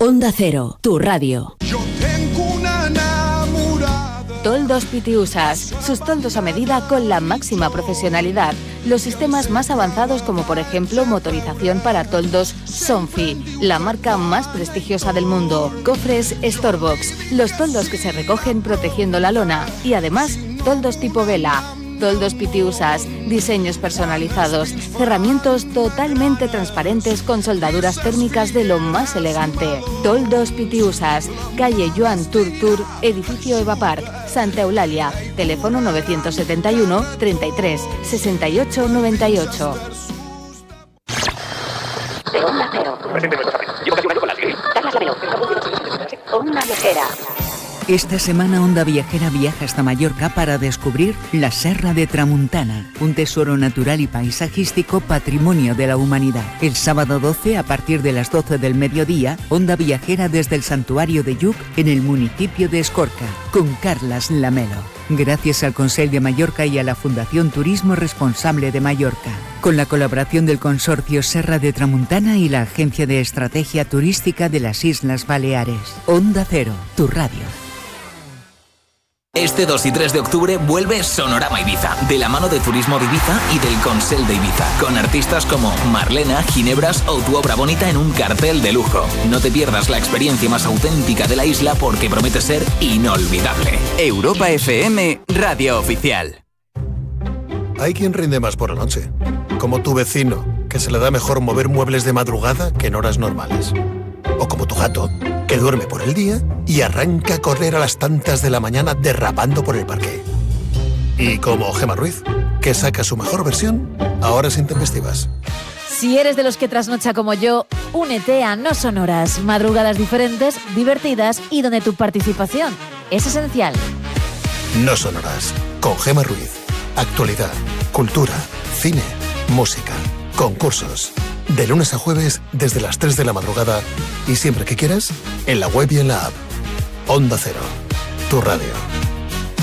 Onda Cero, tu radio. Yo tengo una enamorada. Toldos Pitiusas, sus toldos a medida con la máxima profesionalidad. Los sistemas más avanzados, como por ejemplo motorización para toldos Sonfi, la marca más prestigiosa del mundo. Cofres Storebox, los toldos que se recogen protegiendo la lona. Y además, toldos tipo vela. Toldos Pitiusas, diseños personalizados, cerramientos totalmente transparentes con soldaduras térmicas de lo más elegante. Toldos Pitiusas, calle Joan Turtur, edificio Eva Park, Santa Eulalia, teléfono 971 33 68 98. De Onda Cero. Onda Viajera. Esta semana Onda Viajera viaja hasta Mallorca para descubrir la Serra de Tramuntana, un tesoro natural y paisajístico patrimonio de la humanidad. El sábado 12, a partir de las 12 del mediodía, Onda Viajera desde el Santuario de Lluc, en el municipio de Escorca, con Carlas Lamelo. Gracias al Consell de Mallorca y a la Fundación Turismo Responsable de Mallorca, con la colaboración del Consorcio Serra de Tramuntana y la Agencia de Estrategia Turística de las Islas Baleares. Onda Cero, tu radio. Este 2 y 3 de octubre vuelve Sonorama Ibiza, de la mano de Turismo de Ibiza y del Consell de Ibiza, con artistas como Marlena, Ginebras o Tu Obra Bonita en un cartel de lujo. No te pierdas la experiencia más auténtica de la isla porque promete ser inolvidable. Europa FM, radio oficial. Hay quien rinde más por la noche, como tu vecino, que se le da mejor mover muebles de madrugada que en horas normales. O como tu gato, que duerme por el día y arranca a correr a las tantas de la mañana derrapando por el parque. Y como Gemma Ruiz, que saca su mejor versión a horas intempestivas. Si eres de los que trasnocha como yo, únete a No Son Horas, madrugadas diferentes, divertidas y donde tu participación es esencial. No Son Horas, con Gemma Ruiz. Actualidad, cultura, cine, música, concursos. De lunes a jueves desde las 3 de la madrugada y siempre que quieras, en la web y en la app. Onda Cero, tu radio.